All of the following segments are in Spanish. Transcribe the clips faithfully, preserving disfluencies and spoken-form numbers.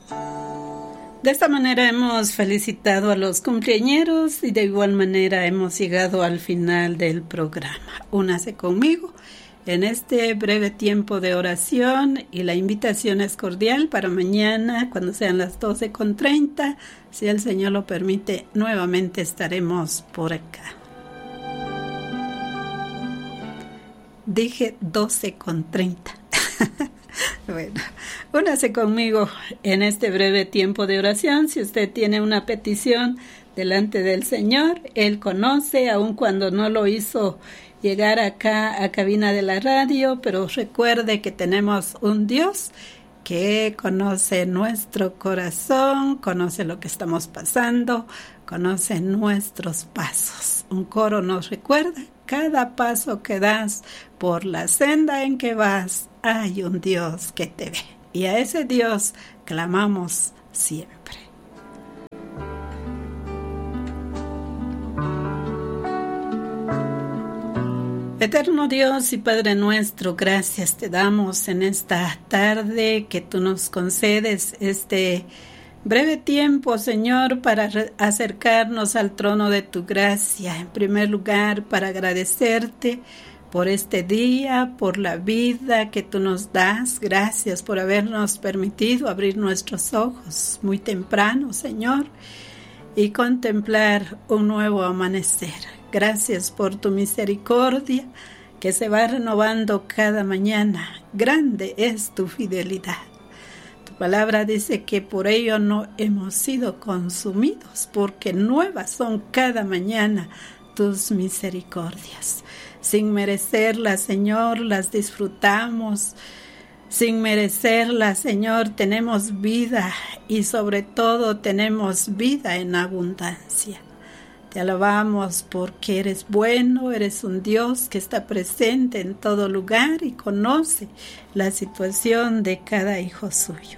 De esta manera hemos felicitado a los cumpleañeros y de igual manera hemos llegado al final del programa. Únase conmigo en este breve tiempo de oración y la invitación es cordial para mañana cuando sean las doce con treinta. Si el Señor lo permite, nuevamente estaremos por acá. Dije doce con treinta. Bueno, únase conmigo en este breve tiempo de oración. Si usted tiene una petición delante del Señor, Él conoce, aun cuando no lo hizo llegar acá a cabina de la radio, pero recuerde que tenemos un Dios que conoce nuestro corazón, conoce lo que estamos pasando, conoce nuestros pasos. Un coro nos recuerda: cada paso que das por la senda en que vas, hay un Dios que te ve. Y a ese Dios clamamos siempre. Eterno Dios y Padre nuestro, gracias te damos en esta tarde que tú nos concedes este breve tiempo, Señor, para acercarnos al trono de tu gracia. En primer lugar, para agradecerte por este día, por la vida que tú nos das. Gracias por habernos permitido abrir nuestros ojos muy temprano, Señor, y contemplar un nuevo amanecer. Gracias por tu misericordia que se va renovando cada mañana. Grande es tu fidelidad. Tu palabra dice que por ello no hemos sido consumidos, porque nuevas son cada mañana tus misericordias. Sin merecerlas, Señor, las disfrutamos. Sin merecerlas, Señor, tenemos vida y sobre todo tenemos vida en abundancia. Te alabamos porque eres bueno, eres un Dios que está presente en todo lugar y conoce la situación de cada hijo suyo.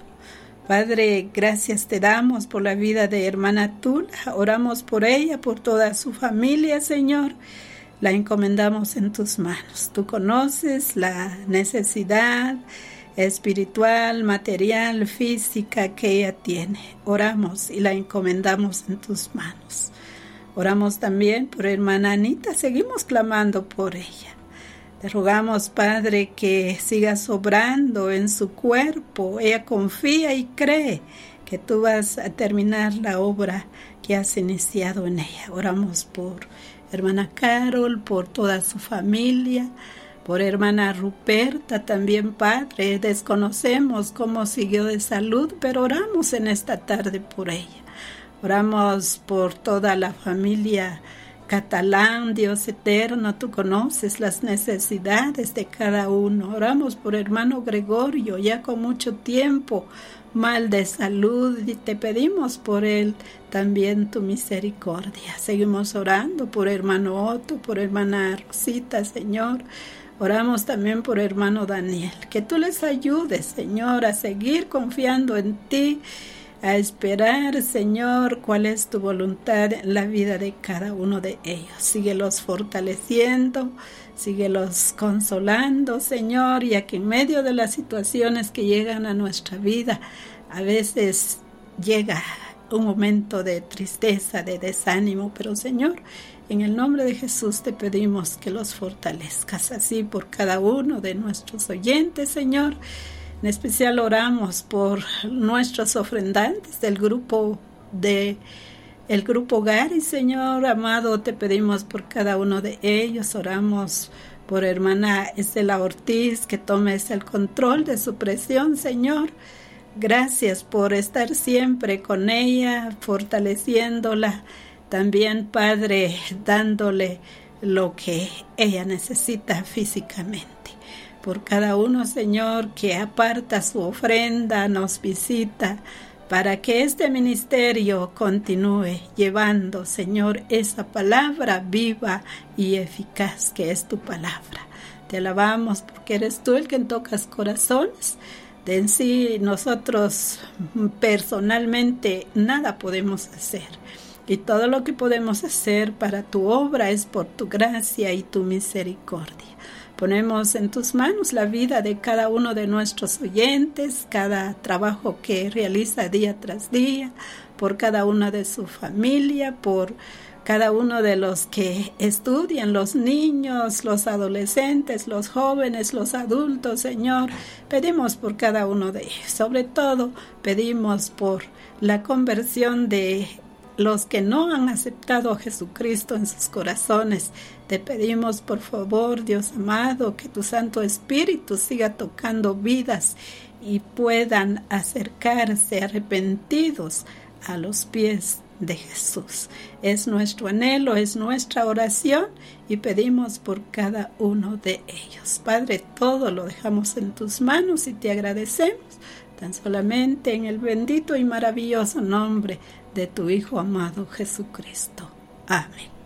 Padre, gracias te damos por la vida de hermana Tula. Oramos por ella, por toda su familia, Señor. La encomendamos en tus manos. Tú conoces la necesidad espiritual, material, física que ella tiene. Oramos y la encomendamos en tus manos. Oramos también por hermana Anita, seguimos clamando por ella. Te rogamos, Padre, que sigas obrando en su cuerpo. Ella confía y cree que tú vas a terminar la obra que has iniciado en ella. Oramos por hermana Carol, por toda su familia, por hermana Ruperta también, Padre. Desconocemos cómo siguió de salud, pero oramos en esta tarde por ella. Oramos por toda la familia Catalán, Dios eterno, tú conoces las necesidades de cada uno. Oramos por hermano Gregorio, ya con mucho tiempo mal de salud, y te pedimos por él también tu misericordia. Seguimos orando por hermano Otto, por hermana Rosita, Señor. Oramos también por hermano Daniel, que tú les ayudes, Señor, a seguir confiando en ti, a esperar, Señor, cuál es tu voluntad en la vida de cada uno de ellos. Síguelos fortaleciendo, síguelos consolando, Señor, ya que en medio de las situaciones que llegan a nuestra vida, a veces llega un momento de tristeza, de desánimo, pero Señor, en el nombre de Jesús te pedimos que los fortalezcas, así por cada uno de nuestros oyentes, Señor. En especial oramos por nuestros ofrendantes del grupo de el grupo Gari, Señor amado, te pedimos por cada uno de ellos. Oramos por hermana Estela Ortiz, que tomes el control de su presión, Señor. Gracias por estar siempre con ella, fortaleciéndola. También, Padre, dándole lo que ella necesita físicamente. Por cada uno, Señor, que aparta su ofrenda, nos visita, para que este ministerio continúe llevando, Señor, esa palabra viva y eficaz que es tu palabra. Te alabamos porque eres tú el que tocas corazones. De en sí, nosotros personalmente nada podemos hacer. Y todo lo que podemos hacer para tu obra es por tu gracia y tu misericordia. Ponemos en tus manos la vida de cada uno de nuestros oyentes, cada trabajo que realiza día tras día, por cada una de su familia, por cada uno de los que estudian, los niños, los adolescentes, los jóvenes, los adultos, Señor. Pedimos por cada uno de ellos. Sobre todo, pedimos por la conversión de los que no han aceptado a Jesucristo en sus corazones. Te pedimos, por favor, Dios amado, que tu Santo Espíritu siga tocando vidas y puedan acercarse arrepentidos a los pies de Jesús. Es nuestro anhelo, es nuestra oración y pedimos por cada uno de ellos. Padre, todo lo dejamos en tus manos y te agradecemos tan solamente en el bendito y maravilloso nombre de tu Hijo amado Jesucristo. Amén.